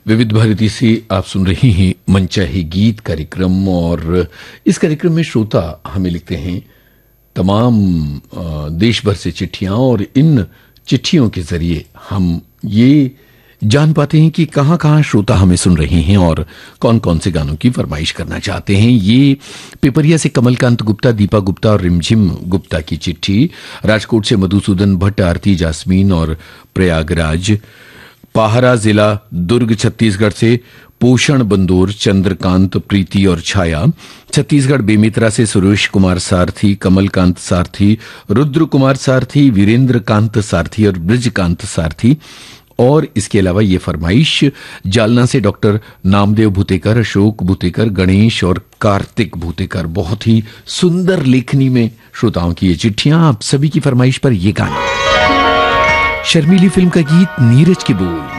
विविध भारती से आप सुन रही हैं मनचाहे गीत कार्यक्रम। और इस कार्यक्रम में श्रोता हमें लिखते हैं तमाम देश भर से चिट्ठियां, और इन चिट्ठियों के जरिए हम ये जान पाते हैं कि कहां कहां श्रोता हमें सुन रहे हैं और कौन कौन से गानों की फरमाइश करना चाहते हैं। ये पिपरिया से कमलकांत गुप्ता, दीपा गुप्ता और रिमझिम गुप्ता की चिट्ठी, राजकोट से मधुसूदन भट्ट, आरती जास्मीन और प्रयागराज, पाहरा जिला दुर्ग छत्तीसगढ़ से पोषण बंदोर, चंद्रकांत, प्रीति और छाया, छत्तीसगढ़ बेमित्रा से सुरेश कुमार सारथी, कमलकांत सारथी, रुद्र कुमार सारथी, वीरेंद्र कांत सारथी और ब्रजकांत सारथी। और इसके अलावा ये फरमाइश जालना से डॉक्टर नामदेव भूतेकर, अशोक भूतेकर, गणेश और कार्तिक भूतेकर। बहुत ही सुंदर लेखनी में श्रोताओं की ये चिट्ठियां। आप सभी की फरमाइश पर ये गाना, शर्मीली फिल्म का गीत, नीरज के बोल।